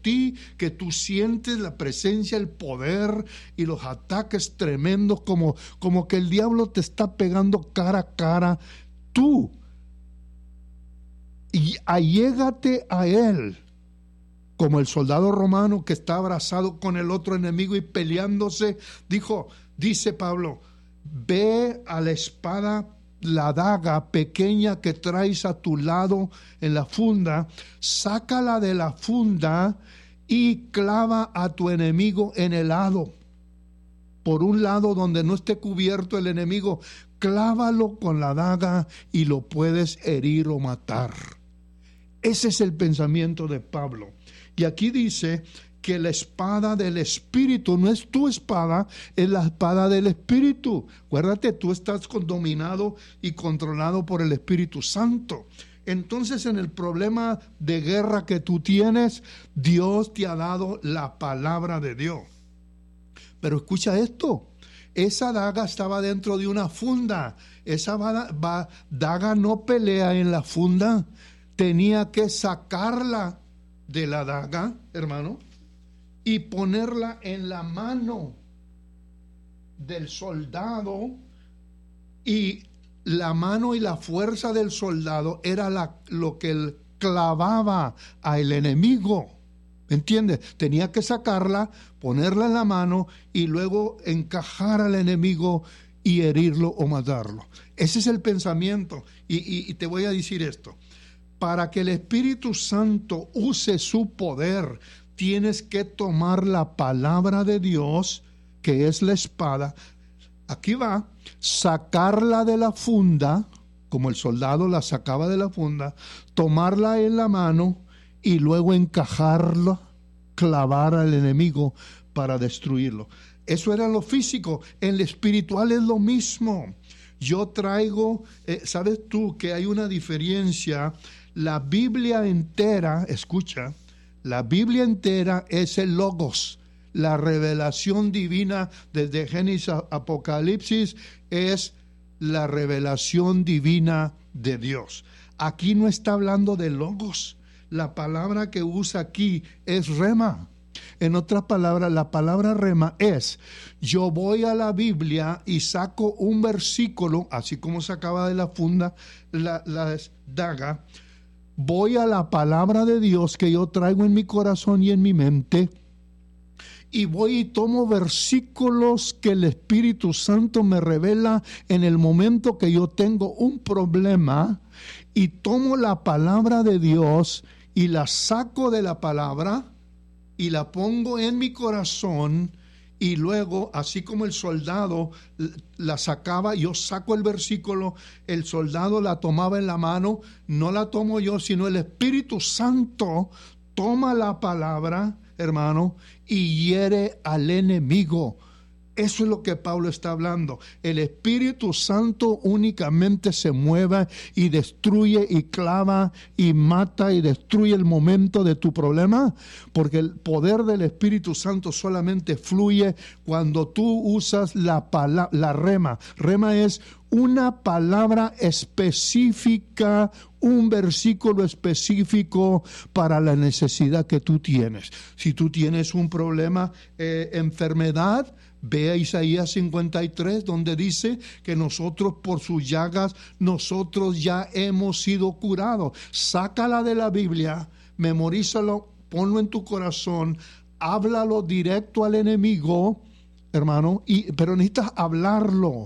ti, que tú sientes la presencia, el poder y los ataques tremendos, como que el diablo te está pegando cara a cara. Tú, y allégate a él, como el soldado romano que está abrazado con el otro enemigo y peleándose. Dice Pablo, ve a la espada, la daga pequeña que traes a tu lado en la funda, sácala de la funda y clava a tu enemigo en el lado. Por un lado donde no esté cubierto el enemigo, clávalo con la daga y lo puedes herir o matar. Ese es el pensamiento de Pablo. Y aquí dice que la espada del Espíritu no es tu espada, es la espada del Espíritu. Acuérdate, tú estás dominado y controlado por el Espíritu Santo. Entonces, en el problema de guerra que tú tienes, Dios te ha dado la palabra de Dios. Pero escucha esto, esa daga estaba dentro de una funda. Esa daga no pelea en la funda, tenía que sacarla de la daga, hermano, y ponerla en la mano del soldado, y la mano y la fuerza del soldado era lo que él clavaba al enemigo. ¿Me entiendes? Tenía que sacarla, ponerla en la mano y luego encajar al enemigo y herirlo o matarlo. Ese es el pensamiento. Y te voy a decir esto. Para que el Espíritu Santo use su poder, tienes que tomar la palabra de Dios, que es la espada. Aquí va, sacarla de la funda, como el soldado la sacaba de la funda, tomarla en la mano y luego encajarla, clavar al enemigo para destruirlo. Eso era lo físico. En lo espiritual es lo mismo. Yo traigo, ¿sabes tú que hay una diferencia? La Biblia entera, escucha, la Biblia entera es el Logos. La revelación divina desde Génesis a Apocalipsis es la revelación divina de Dios. Aquí no está hablando de Logos. La palabra que usa aquí es rema. En otras palabras, la palabra rema es: yo voy a la Biblia y saco un versículo, así como sacaba de la funda la daga. Voy a la palabra de Dios que yo traigo en mi corazón y en mi mente, y voy y tomo versículos que el Espíritu Santo me revela en el momento que yo tengo un problema, y tomo la palabra de Dios y la saco de la palabra y la pongo en mi corazón, y luego, así como el soldado la sacaba, yo saco el versículo, el soldado la tomaba en la mano, no la tomo yo, sino el Espíritu Santo toma la palabra, hermano, y hiere al enemigo. Eso es lo que Pablo está hablando. El Espíritu Santo únicamente se mueve y destruye y clava y mata y destruye el momento de tu problema, porque el poder del Espíritu Santo solamente fluye cuando tú usas la rema. Rema es una palabra específica, un versículo específico para la necesidad que tú tienes. Si tú tienes un problema, enfermedad, ve a Isaías 53, donde dice que nosotros por sus llagas, nosotros ya hemos sido curados. Sácala de la Biblia, memorízalo, ponlo en tu corazón, háblalo directo al enemigo, hermano, pero necesitas hablarlo.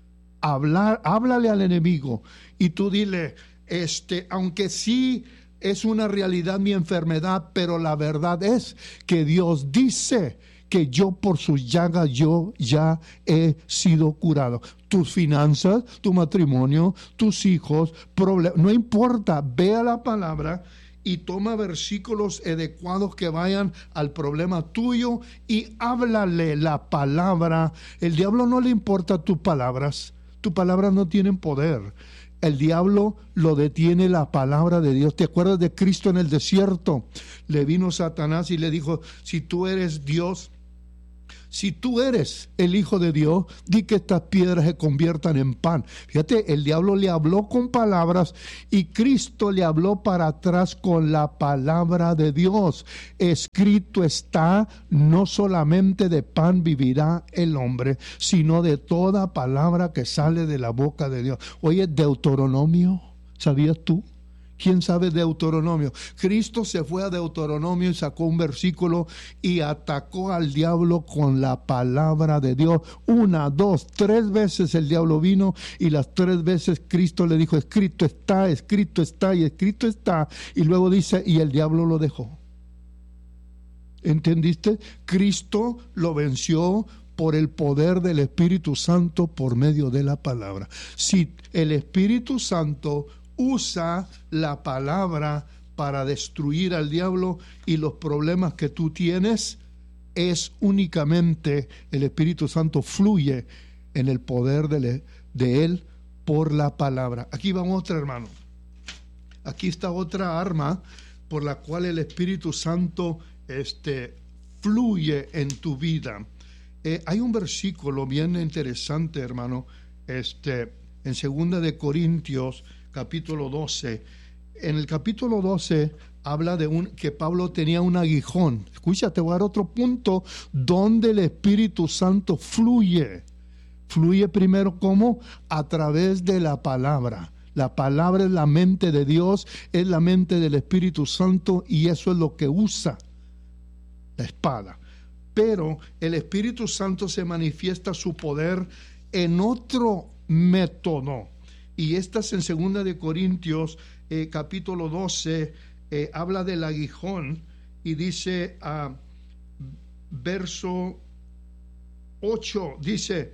Háblale al enemigo y tú dile, aunque sí es una realidad mi enfermedad, pero la verdad es que Dios dice que yo por sus llagas yo ya he sido curado. Tus finanzas, tu matrimonio, tus hijos, no importa, ve a la palabra y toma versículos adecuados que vayan al problema tuyo y háblale la palabra. El diablo no le importa tus palabras no tienen poder. El diablo lo detiene la palabra de Dios. ¿Te acuerdas de Cristo en el desierto? Le vino Satanás y le dijo, si tú eres Dios, Si tú eres el Hijo de Dios, di que estas piedras se conviertan en pan. Fíjate, el diablo le habló con palabras y Cristo le habló para atrás con la palabra de Dios. Escrito está, no solamente de pan vivirá el hombre, sino de toda palabra que sale de la boca de Dios. Oye, Deuteronomio, ¿sabías tú? ¿Quién sabe Deuteronomio? Cristo se fue a Deuteronomio y sacó un versículo y atacó al diablo con la palabra de Dios. 1, 2, 3 veces el diablo vino y las 3 veces Cristo le dijo, escrito está y escrito está. Y luego dice, y el diablo lo dejó. ¿Entendiste? Cristo lo venció por el poder del Espíritu Santo por medio de la palabra. Si el Espíritu Santo usa la palabra para destruir al diablo y los problemas que tú tienes, es únicamente el Espíritu Santo fluye en el poder de Él por la palabra. Aquí va otra, hermano. Aquí está otra arma por la cual el Espíritu Santo fluye en tu vida. Hay un versículo bien interesante, hermano, en 2 de Corintios, capítulo 12. En el capítulo 12 habla de que Pablo tenía un aguijón. Escucha, te voy a dar otro punto donde el Espíritu Santo fluye. Fluye primero, ¿cómo? A través de la palabra. La palabra es la mente de Dios, es la mente del Espíritu Santo y eso es lo que usa la espada. Pero el Espíritu Santo se manifiesta su poder en otro método. Y esta es en 2 de Corintios, capítulo 12, habla del aguijón y dice, verso 8, dice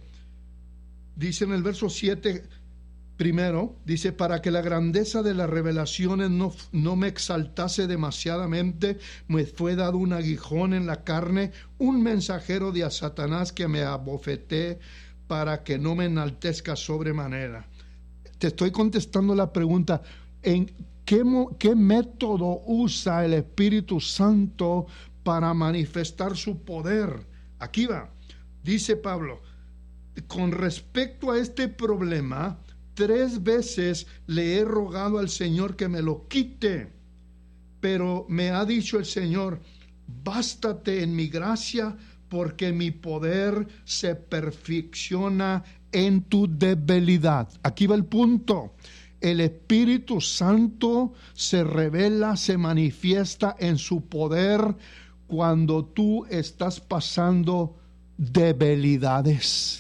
en el verso 7 primero, dice, para que la grandeza de las revelaciones no me exaltase demasiadamente, me fue dado un aguijón en la carne, un mensajero de Satanás que me abofeté para que no me enaltezca sobremanera. Te estoy contestando la pregunta, ¿en qué método usa el Espíritu Santo para manifestar su poder? Aquí va, dice Pablo, con respecto a este problema, 3 veces le he rogado al Señor que me lo quite, pero me ha dicho el Señor, bástate en mi gracia, porque mi poder se perfecciona en tu debilidad. Aquí va el punto. El Espíritu Santo se revela, se manifiesta en su poder cuando tú estás pasando debilidades.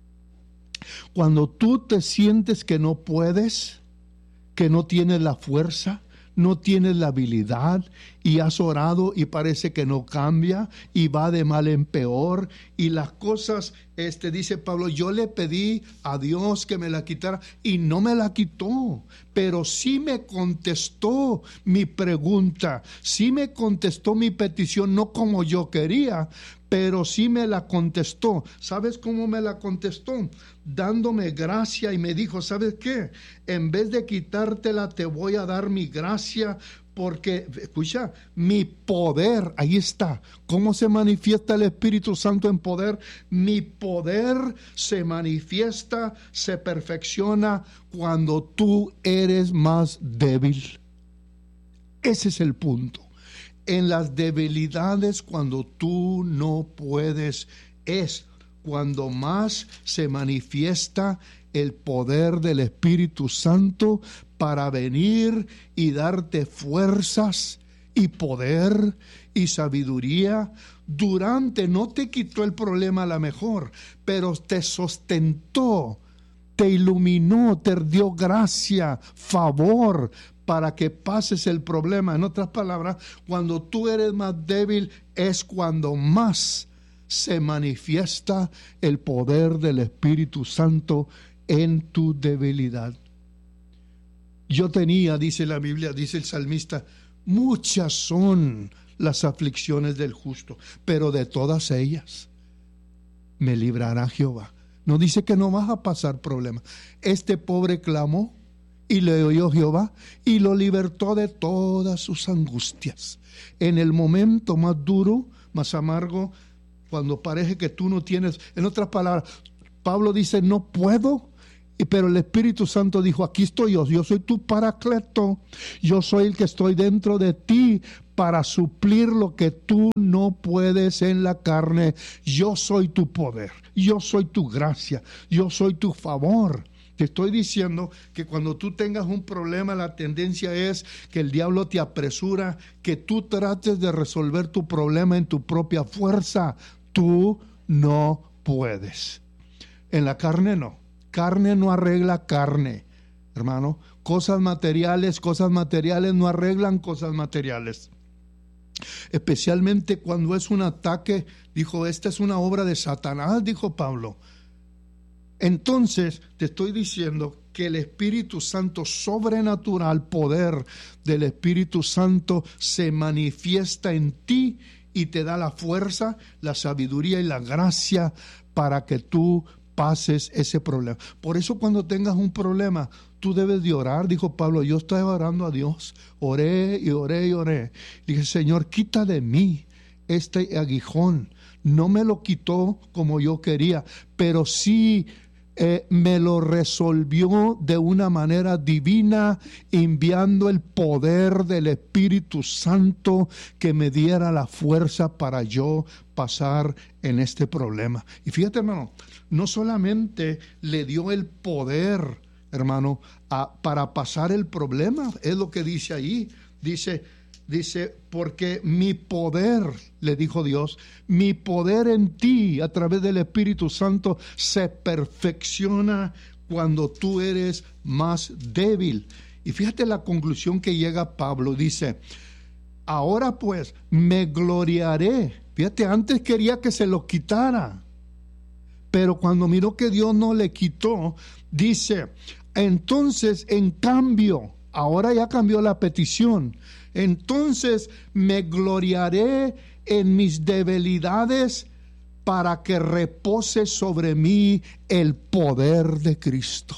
Cuando tú te sientes que no puedes, que no tienes la fuerza, no tienes la habilidad y has orado y parece que no cambia y va de mal en peor y las cosas, dice Pablo, yo le pedí a Dios que me la quitara y no me la quitó, pero sí me contestó mi pregunta, sí me contestó mi petición, no como yo quería, pero sí me la contestó. ¿Sabes cómo me la contestó? Dándome gracia y me dijo, ¿sabes qué? En vez de quitártela, te voy a dar mi gracia porque, escucha, mi poder, ahí está. ¿Cómo se manifiesta el Espíritu Santo en poder? Mi poder se manifiesta, se perfecciona cuando tú eres más débil. Ese es el punto. En las debilidades, cuando tú no puedes, es cuando más se manifiesta el poder del Espíritu Santo para venir y darte fuerzas y poder y sabiduría. No te quitó el problema a lo mejor, pero te sustentó, te iluminó, te dio gracia, favor, para que pases el problema. En otras palabras, cuando tú eres más débil es cuando más se manifiesta el poder del Espíritu Santo en tu debilidad. Yo tenía, dice la Biblia, dice el salmista, muchas son las aflicciones del justo, pero de todas ellas me librará Jehová. No dice que no vas a pasar problemas. Este pobre clamó y le oyó Jehová y lo libertó de todas sus angustias. En el momento más duro, más amargo, cuando parece que tú no tienes, en otras palabras, Pablo dice, no puedo, pero el Espíritu Santo dijo, aquí estoy yo soy tu paracleto, yo soy el que estoy dentro de ti para suplir lo que tú no puedes en la carne. Yo soy tu poder, yo soy tu gracia, yo soy tu favor. Te estoy diciendo que cuando tú tengas un problema, la tendencia es que el diablo te apresura, que tú trates de resolver tu problema en tu propia fuerza. Tú no puedes. En la carne no. Carne no arregla carne, hermano. Cosas materiales no arreglan cosas materiales. Especialmente cuando es un ataque, dijo, esta es una obra de Satanás, dijo Pablo. Entonces, te estoy diciendo que el Espíritu Santo sobrenatural, poder del Espíritu Santo se manifiesta en ti y te da la fuerza, la sabiduría y la gracia para que tú pases ese problema. Por eso cuando tengas un problema, tú debes de orar, dijo Pablo. Yo estaba orando a Dios, oré y oré y oré. Dije, Señor, quita de mí este aguijón. No me lo quitó como yo quería, pero sí me lo resolvió de una manera divina, enviando el poder del Espíritu Santo que me diera la fuerza para yo pasar en este problema. Y fíjate, hermano, no solamente le dio el poder, hermano, para pasar el problema, es lo que dice ahí, dice, porque mi poder, le dijo Dios, mi poder en ti a través del Espíritu Santo se perfecciona cuando tú eres más débil. Y fíjate la conclusión que llega Pablo, dice, ahora pues me gloriaré. Fíjate, antes quería que se lo quitara, pero cuando miró que Dios no le quitó, dice, entonces en cambio, ahora ya cambió la petición, entonces me gloriaré en mis debilidades para que repose sobre mí el poder de Cristo.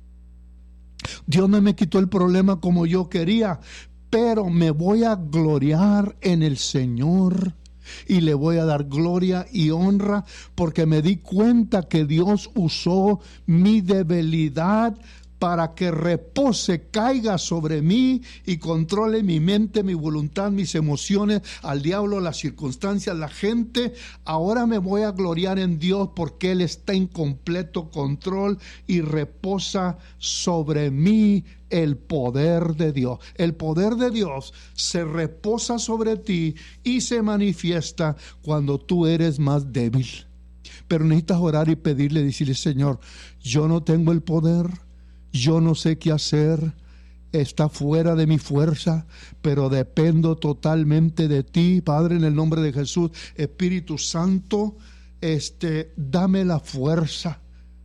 Dios no me quitó el problema como yo quería, pero me voy a gloriar en el Señor y le voy a dar gloria y honra porque me di cuenta que Dios usó mi debilidad para que repose, caiga sobre mí y controle mi mente, mi voluntad, mis emociones, al diablo, las circunstancias, la gente. Ahora me voy a gloriar en Dios porque Él está en completo control y reposa sobre mí el poder de Dios. El poder de Dios se reposa sobre ti y se manifiesta cuando tú eres más débil. Pero necesitas orar y pedirle, decirle, Señor, yo no tengo el poder, yo no sé qué hacer, está fuera de mi fuerza, pero dependo totalmente de ti, Padre, en el nombre de Jesús. Espíritu Santo, dame la fuerza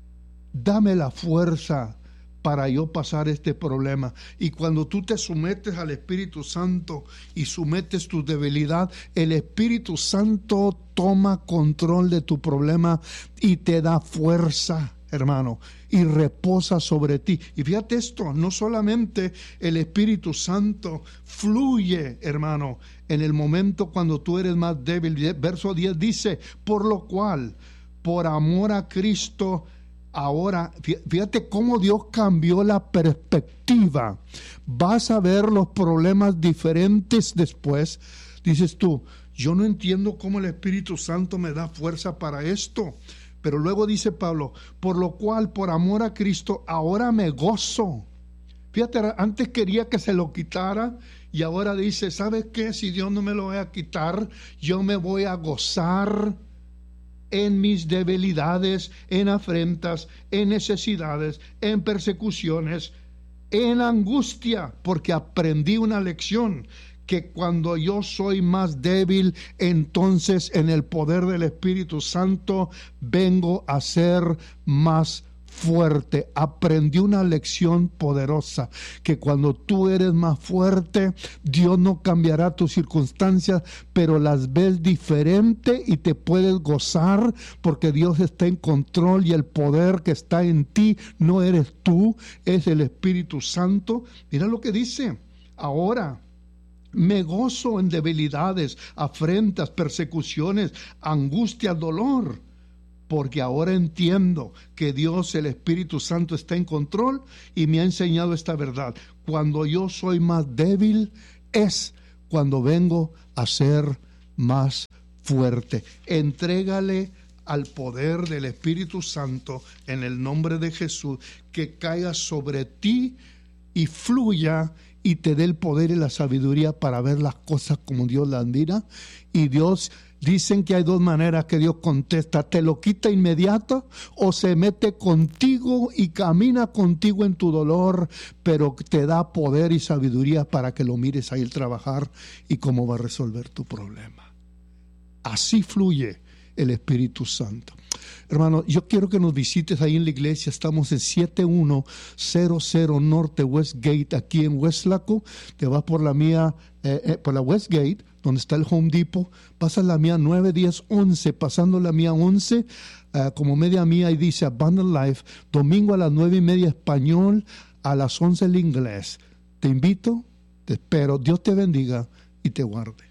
para yo pasar este problema. Y cuando tú te sometes al Espíritu Santo y sometes tu debilidad, el Espíritu Santo toma control de tu problema y te da fuerza, hermano, y reposa sobre ti. Y fíjate esto, no solamente el Espíritu Santo fluye, hermano, en el momento cuando tú eres más débil. Verso 10 dice, por lo cual, por amor a Cristo, ahora, fíjate cómo Dios cambió la perspectiva. Vas a ver los problemas diferentes después. Dices tú, yo no entiendo cómo el Espíritu Santo me da fuerza para esto. Pero luego dice Pablo, por lo cual, por amor a Cristo, ahora me gozo. Fíjate, antes quería que se lo quitara y ahora dice, ¿sabes qué? Si Dios no me lo va a quitar, yo me voy a gozar en mis debilidades, en afrentas, en necesidades, en persecuciones, en angustia, porque aprendí una lección, que cuando yo soy más débil, entonces en el poder del Espíritu Santo vengo a ser más fuerte. Aprendí una lección poderosa, que cuando tú eres más fuerte, Dios no cambiará tus circunstancias, pero las ves diferente y te puedes gozar porque Dios está en control y el poder que está en ti no eres tú, es el Espíritu Santo. Mira lo que dice, ahora Me gozo en debilidades, afrentas, persecuciones, angustia, dolor, porque ahora entiendo que Dios, el Espíritu Santo, está en control y me ha enseñado esta verdad. Cuando yo soy más débil, es cuando vengo a ser más fuerte. Entrégale al poder del Espíritu Santo en el nombre de Jesús, que caiga sobre ti y fluya y te dé el poder y la sabiduría para ver las cosas como Dios las mira. Y Dios, dicen que hay dos maneras que Dios contesta: te lo quita inmediato o se mete contigo y camina contigo en tu dolor, pero te da poder y sabiduría para que lo mires a él trabajar y cómo va a resolver tu problema. Así fluye el Espíritu Santo. Hermano, yo quiero que nos visites ahí en la iglesia. Estamos en 7100 Norte Westgate, aquí en Westlaco. Te vas por la mía, por la Westgate, donde está el Home Depot. Pasas la mía 9, 10, 11. Pasando la mía 11, como media mía, y dice Abundant Life. Domingo a las 9:30 español, a las 11 el inglés. Te invito, te espero. Dios te bendiga y te guarde.